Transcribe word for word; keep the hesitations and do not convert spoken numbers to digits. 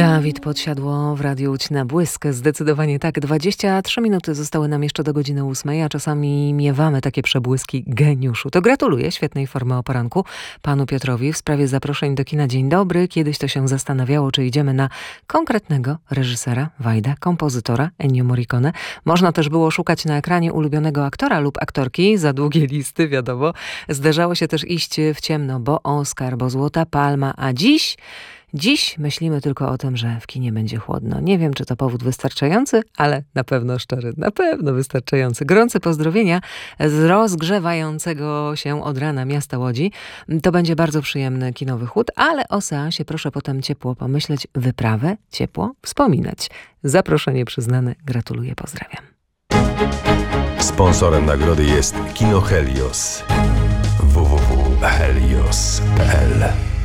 Dawid Podsiadło w Radiu Łódź na błysk. Zdecydowanie tak. dwadzieścia trzy minuty zostały nam jeszcze do godziny ósmej, a czasami miewamy takie przebłyski geniuszu. To gratuluję świetnej formy o poranku panu Piotrowi w sprawie zaproszeń do kina. Dzień dobry. Kiedyś to się zastanawiało, czy idziemy na konkretnego reżysera, wajda, kompozytora Ennio Morricone. Można też było szukać na ekranie ulubionego aktora lub aktorki. Za długie listy, wiadomo. Zdarzało się też iść w ciemno, bo Oscar, bo Złota Palma, a dziś... Dziś myślimy tylko o tym, że w kinie będzie chłodno. Nie wiem, czy to powód wystarczający, ale na pewno szczery, na pewno wystarczający. Gorące pozdrowienia z rozgrzewającego się od rana miasta Łodzi. To będzie bardzo przyjemny kinowy chłód, ale o seansie proszę potem ciepło pomyśleć, wyprawę, ciepło wspominać. Zaproszenie przyznane. Gratuluję, pozdrawiam. Sponsorem nagrody jest Kino Helios. w w w kropka helios kropka p l